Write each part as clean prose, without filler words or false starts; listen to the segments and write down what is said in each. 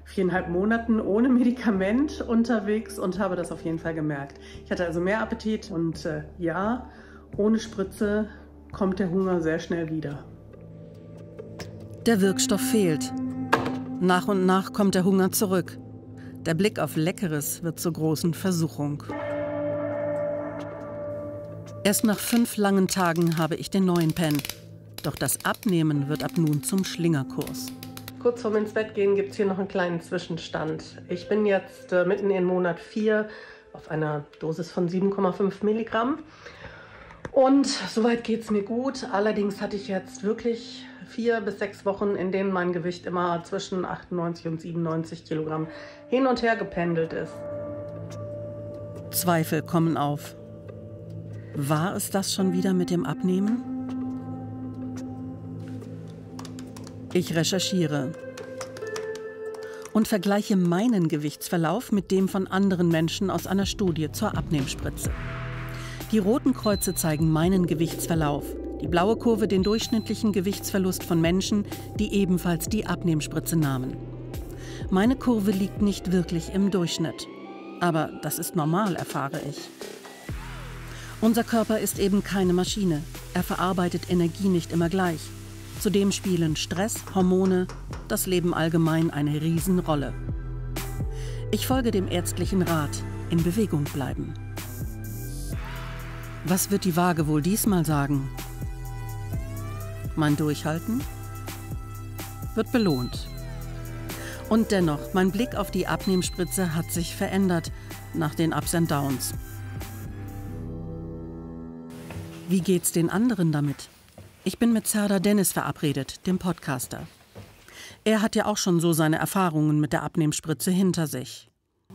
4,5 Monaten ohne Medikament unterwegs und habe das auf jeden Fall gemerkt. Ich hatte also mehr Appetit und ja, ohne Spritze kommt der Hunger sehr schnell wieder. Der Wirkstoff fehlt. Nach und nach kommt der Hunger zurück. Der Blick auf Leckeres wird zur großen Versuchung. Erst nach 5 langen Tagen habe ich den neuen Pen. Doch das Abnehmen wird ab nun zum Schlingerkurs. Kurz vorm ins Bett gehen gibt es hier noch einen kleinen Zwischenstand. Ich bin jetzt mitten in Monat 4 auf einer Dosis von 7,5 Milligramm. Und soweit geht es mir gut. Allerdings hatte ich jetzt wirklich 4 bis 6 Wochen, in denen mein Gewicht immer zwischen 98 und 97 Kilogramm hin und her gependelt ist. Zweifel kommen auf. War es das schon wieder mit dem Abnehmen? Ich recherchiere und vergleiche meinen Gewichtsverlauf mit dem von anderen Menschen aus einer Studie zur Abnehmspritze. Die roten Kreuze zeigen meinen Gewichtsverlauf, die blaue Kurve den durchschnittlichen Gewichtsverlust von Menschen, die ebenfalls die Abnehmspritze nahmen. Meine Kurve liegt nicht wirklich im Durchschnitt, aber das ist normal, erfahre ich. Unser Körper ist eben keine Maschine, er verarbeitet Energie nicht immer gleich. Zudem spielen Stress, Hormone, das Leben allgemein eine Riesenrolle. Ich folge dem ärztlichen Rat, in Bewegung bleiben. Was wird die Waage wohl diesmal sagen? Mein Durchhalten wird belohnt. Und dennoch, mein Blick auf die Abnehmspritze hat sich verändert nach den Ups and Downs. Wie geht's den anderen damit? Ich bin mit Serdar Deniz verabredet, dem Podcaster. Er hat ja auch schon so seine Erfahrungen mit der Abnehmspritze hinter sich.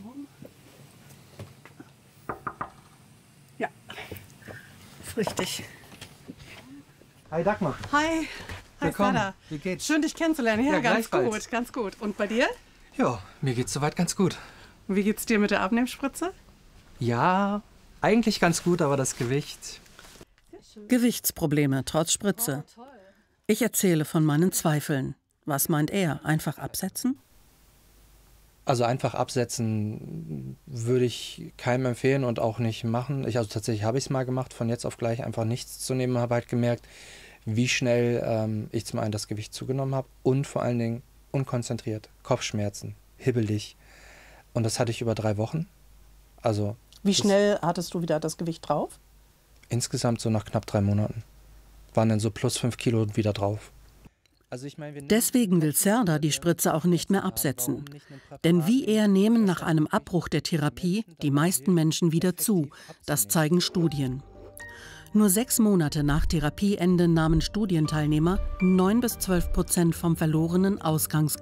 Ja, ist richtig. Hi Dagmar. Hi. Hi Serdar. Wie geht's? Schön, dich kennenzulernen. Ja, ganz gleichfalls. gut, ganz gut. Und bei dir? Ja, mir geht's soweit ganz gut. Wie geht's dir mit der Abnehmspritze? Ja, eigentlich ganz gut, aber das Gewicht... Gewichtsprobleme trotz Spritze. Ich erzähle von meinen Zweifeln. Was meint er? Einfach absetzen? Also einfach absetzen würde ich keinem empfehlen und auch nicht machen. Also tatsächlich habe ich es mal gemacht, von jetzt auf gleich einfach nichts zu nehmen. Habe halt gemerkt, wie schnell ich zum einen das Gewicht zugenommen habe und vor allen Dingen unkonzentriert, Kopfschmerzen, hibbelig. Und das hatte ich über 3 Wochen. Also Wie schnell hattest du wieder das Gewicht drauf? Insgesamt so nach knapp 3 Monaten. Waren dann so plus 5 Kilo wieder drauf. Deswegen will Serdar die Spritze auch nicht mehr absetzen. Denn wie er nehmen nach einem Abbruch der Therapie die meisten Menschen wieder zu. Das zeigen Studien. Nur 6 Monate nach Therapieende nahmen Studienteilnehmer 9 bis 12% vom verlorenen Ausgangsgewicht